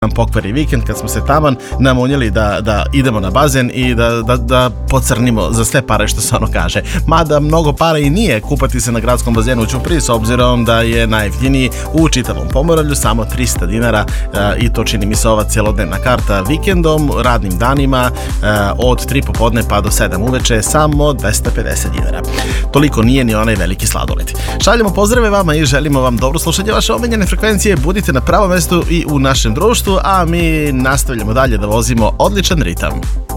nam pokvari vikend kad smo se taman namunjeli da idemo na bazen i da pocrnimo za sve pare, što se ono kaže. Mada mnogo para i nije kupati se na gradskom bazenu u Ćupriji, s obzirom da je najjeftiniji u čitavom Pomoravlju, samo 300 dinara i to čini mi se ova celodnevna karta vikendom, radnim danima od 3 popodne pa do 7 uveče, samo 250 dinara. Toliko nije ni onaj veliki sladoled. Šaljemo pozdrave vama i želimo vam dobro slušanje vaše omiljene frekvencije, budite na pravom mestu i u našem društvu, a mi nastavljamo dalje da vozimo odličan ritam.